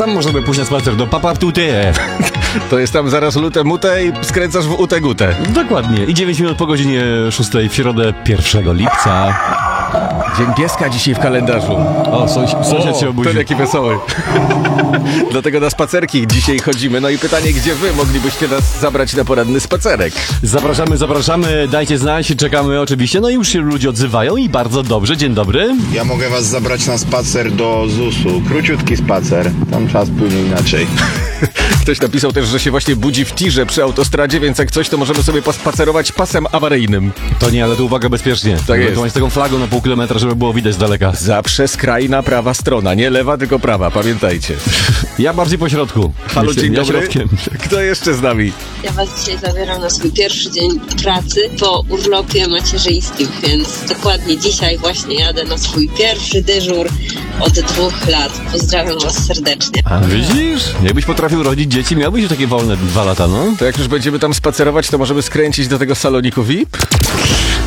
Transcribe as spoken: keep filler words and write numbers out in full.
tam możemy pójść na spacer do Papaptute. To jest tam zaraz lute mute i skręcasz w utę gutę. Dokładnie. I dziewięć minut po godzinie szóstej w środę pierwszego lipca. Dzień pieska dzisiaj w kalendarzu. O, sąsiad, sąsiad się obudził. Ten jaki wesoły. Dlatego na spacerki dzisiaj chodzimy. No i pytanie, gdzie wy moglibyście nas zabrać na poranny spacerek? Zapraszamy, zapraszamy, dajcie znać, czekamy oczywiście. No i już się ludzie odzywają i bardzo dobrze. Dzień dobry. Ja mogę was zabrać na spacer do zusu. Króciutki spacer. Tam czas płynie inaczej. Ktoś napisał też, że się właśnie budzi w tirze przy autostradzie, więc jak coś, to możemy sobie pospacerować pasem awaryjnym. To nie, ale to uwaga bezpiecznie. Tak jest. To z taką flagą na pół kilometra, żeby było widać z daleka. Zawsze skrajna prawa strona, nie lewa, tylko prawa, pamiętajcie. Ja bardziej po środku. Halo, Myślę, dzień ja dobry. środkiem. Kto jeszcze z nami? Ja was dzisiaj zabieram na swój pierwszy dzień pracy po urlopie macierzyńskim, więc dokładnie dzisiaj właśnie jadę na swój pierwszy dyżur od dwóch lat. Pozdrawiam was serdecznie. A widzisz? Jakbyś potrafił rodzić dzieci, miałbyś już takie wolne dwa lata, no? To jak już będziemy tam spacerować, to możemy skręcić do tego saloniku V I P?